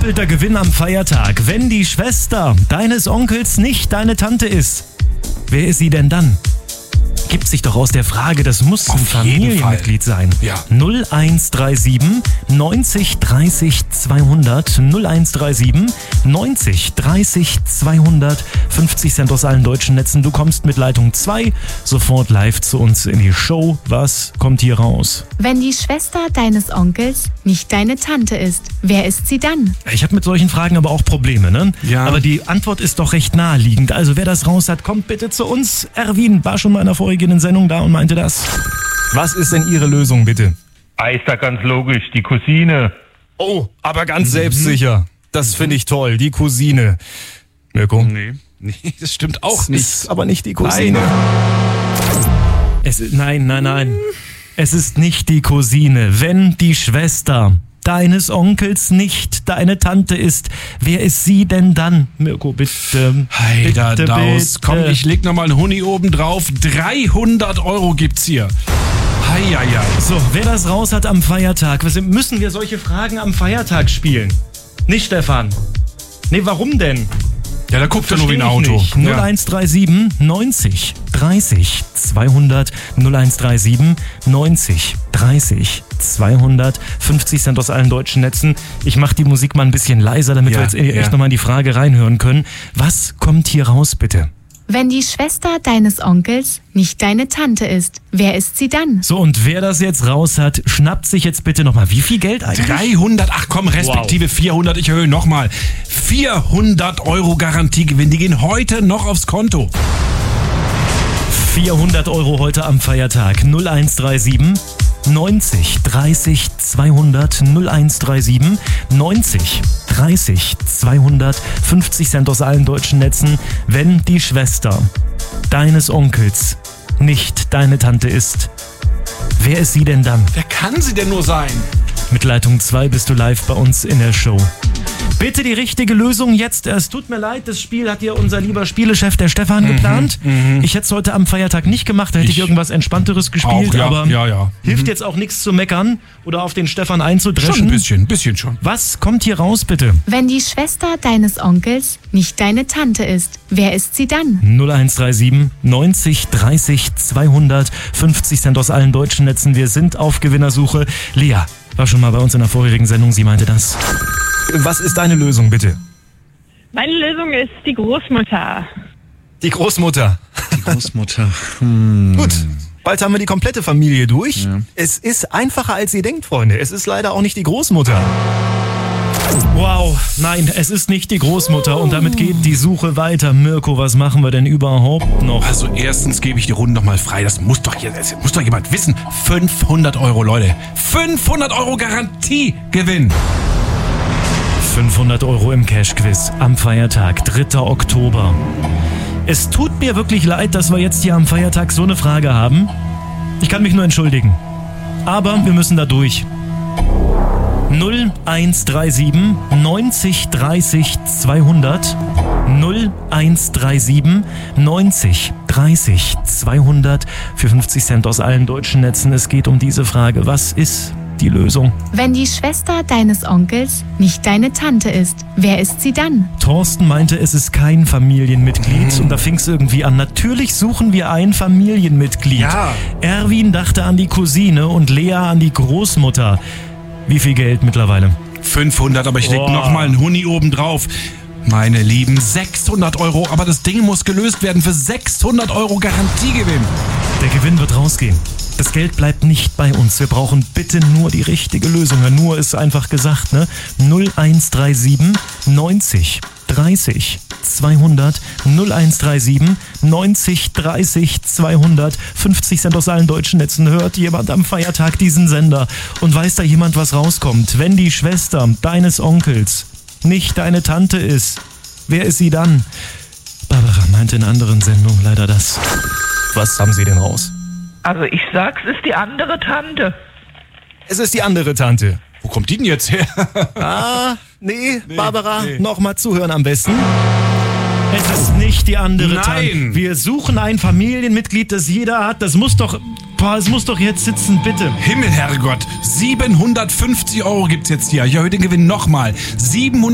Doppelter Gewinn am Feiertag. Wenn die Schwester deines Onkels nicht deine Tante ist, wer ist sie denn dann? Gibt sich doch aus der Frage, das muss ein Familienmitglied sein. Ja. 0137 90 30 200 0137 90 30 200 50 Cent aus allen deutschen Netzen. Du kommst mit Leitung 2 sofort live zu uns in die Show. Was kommt hier raus? Wenn die Schwester deines Onkels nicht deine Tante ist, wer ist sie dann? Ich habe mit solchen Fragen aber auch Probleme, ne? Ja. Aber die Antwort ist doch recht naheliegend. Also wer das raus hat, kommt bitte zu uns. Erwin war schon mal in der vorigen Sendung da und meinte das. Was ist denn Ihre Lösung, bitte? Ist da ganz logisch, die Cousine. Oh, aber ganz selbstsicher. Das finde ich toll, die Cousine. Mirko? Nee, das stimmt auch nicht. Ist aber nicht die Cousine. Nein. Es ist nicht die Cousine. Wenn die Schwester deines Onkels nicht deine Tante ist, wer ist sie denn dann? Mirko, bitte. Heider bitte, Daus. bitte. Komm, ich leg nochmal einen Huni oben drauf. 300 € gibt's hier. Heieiei. So, wer das raus hat am Feiertag, müssen wir solche Fragen am Feiertag spielen? Nicht, Stefan? Nee, warum denn? Ja, da guckt er nur wie ein Versteh Auto. ich nicht. 0137 90 30 200 0137 90 30 200 50 Cent aus allen deutschen Netzen. Ich mache die Musik mal ein bisschen leiser, damit wir jetzt echt nochmal in die Frage reinhören können. Was kommt hier raus, bitte? Wenn die Schwester deines Onkels nicht deine Tante ist, wer ist sie dann? So, und wer das jetzt raus hat, schnappt sich jetzt bitte nochmal wie viel Geld eigentlich? 300, ach komm, respektive 400, ich erhöhe nochmal. 400 € Garantiegewinn, die gehen heute noch aufs Konto. 400 € heute am Feiertag. 0137 90 30 200 0137 90 30 200 50 Cent aus allen deutschen Netzen. Wenn die Schwester deines Onkels nicht deine Tante ist, wer ist sie denn dann? Wer kann sie denn nur sein? Mit Leitung 2 bist du live bei uns in der Show. Bitte die richtige Lösung jetzt. Es tut mir leid, das Spiel hat hier unser lieber Spielechef, der Stefan, geplant. Ich hätte es heute am Feiertag nicht gemacht, da hätte ich irgendwas Entspannteres gespielt. Auch, ja, aber ja. hilft jetzt auch nichts zu meckern oder auf den Stefan einzudreschen. Schon ein bisschen schon. Was kommt hier raus, bitte? Wenn die Schwester deines Onkels nicht deine Tante ist, wer ist sie dann? 0137 90 30 200 50 Cent aus allen deutschen Netzen. Wir sind auf Gewinnersuche. Lea war schon mal bei uns in der vorherigen Sendung, sie meinte das. Was ist deine Lösung, bitte? Meine Lösung ist die Großmutter. Die Großmutter. Die Großmutter. Gut, bald haben wir die komplette Familie durch. Ja. Es ist einfacher, als ihr denkt, Freunde. Es ist leider auch nicht die Großmutter. Wow, nein, es ist nicht die Großmutter und damit geht die Suche weiter. Mirko, was machen wir denn überhaupt noch? Also erstens gebe ich die Runde nochmal frei. Das muss doch jemand wissen. 500 €, Leute. 500 € Garantiegewinn. 500 € im Cash-Quiz am Feiertag, 3. Oktober. Es tut mir wirklich leid, dass wir jetzt hier am Feiertag so eine Frage haben. Ich kann mich nur entschuldigen. Aber wir müssen da durch. 0137 90 30 200 0137 90 30 200 für 50 Cent aus allen deutschen Netzen. Es geht um diese Frage. Was ist die Lösung? Wenn die Schwester deines Onkels nicht deine Tante ist, wer ist sie dann? Thorsten meinte, es ist kein Familienmitglied und da fing es irgendwie an. Natürlich suchen wir ein Familienmitglied. Ja. Erwin dachte an die Cousine und Lea an die Großmutter. Wie viel Geld mittlerweile? 500, aber ich leg nochmal einen Huni oben drauf. Meine Lieben, 600 €, aber das Ding muss gelöst werden für 600 € Garantiegewinn. Der Gewinn wird rausgehen. Das Geld bleibt nicht bei uns. Wir brauchen bitte nur die richtige Lösung. Nur ist einfach gesagt, ne? 0137 90 30 200 0137 90 30 200 50 Cent aus allen deutschen Netzen. Hört jemand am Feiertag diesen Sender und weiß da jemand, was rauskommt? Wenn die Schwester deines Onkels nicht deine Tante ist, wer ist sie dann? Barbara meinte in einer anderen Sendung leider das. Was haben Sie denn raus? Also ich sag's, ist die andere Tante. Es ist die andere Tante. Wo kommt die denn jetzt her? Nee, Barbara, nochmal zuhören am besten. Es ist nicht die andere Tante. Nein. Wir suchen ein Familienmitglied, das jeder hat. Es muss doch jetzt sitzen, bitte. Himmel, Herrgott. 750 € gibt's jetzt hier. Ich erhöhe den Gewinn nochmal.